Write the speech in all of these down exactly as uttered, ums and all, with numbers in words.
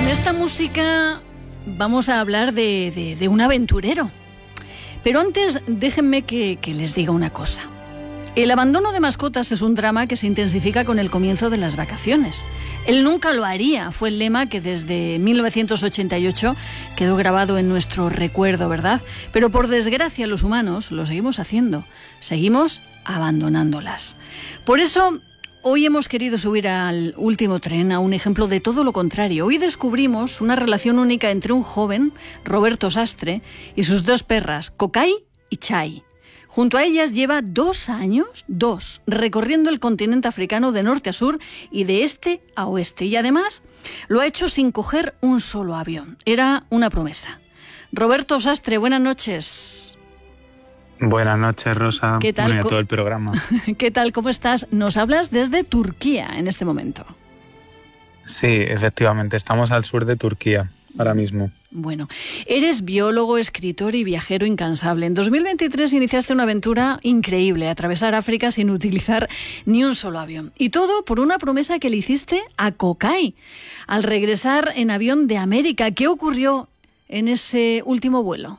esta música vamos a hablar de, de, de un aventurero. Pero antes, déjenme que, que les diga una cosa. El abandono de mascotas es un drama que se intensifica con el comienzo de las vacaciones. Él nunca lo haría, fue el lema que desde mil novecientos ochenta y ocho quedó grabado en nuestro recuerdo, ¿verdad? Pero por desgracia los humanos lo seguimos haciendo, seguimos abandonándolas. Por eso hoy hemos querido subir al último tren a un ejemplo de todo lo contrario. Hoy descubrimos una relación única entre un joven, Roberto Sastre, y sus dos perras, Cocay y Chay. Junto a ellas lleva dos años, dos, recorriendo el continente africano de norte a sur y de este a oeste. Y además lo ha hecho sin coger un solo avión. Era una promesa. Roberto Sastre, buenas noches. Buenas noches, Rosa. ¿Qué tal? Y a todo el programa. ¿Qué tal? ¿Cómo estás? Nos hablas desde Turquía en este momento. Sí, efectivamente. Estamos al sur de Turquía ahora mismo. Bueno, eres biólogo, escritor y viajero incansable. En dos mil veintitrés iniciaste una aventura increíble, atravesar África sin utilizar ni un solo avión. Y todo por una promesa que le hiciste a Cocay al regresar en avión de América. ¿Qué ocurrió en ese último vuelo?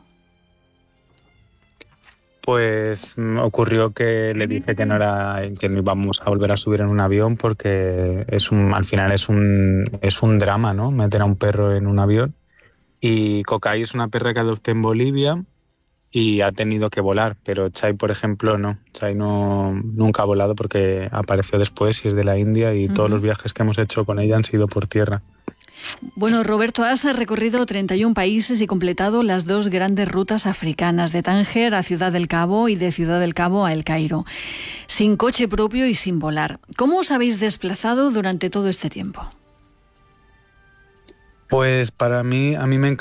Pues ocurrió que le dije que no era que no íbamos a volver a subir en un avión porque es un al final es un es un drama, ¿no? Meter a un perro en un avión. Y Cocay es una perra que adopté en Bolivia y ha tenido que volar, pero Chay, por ejemplo, no. Chay no nunca ha volado porque apareció después y es de la India y uh-huh. todos los viajes que hemos hecho con ella han sido por tierra. Bueno, Roberto, has recorrido treinta y un países y completado las dos grandes rutas africanas, de Tánger a Ciudad del Cabo y de Ciudad del Cabo a El Cairo, sin coche propio y sin volar. ¿Cómo os habéis desplazado durante todo este tiempo? Pues para mí, a mí me encanta.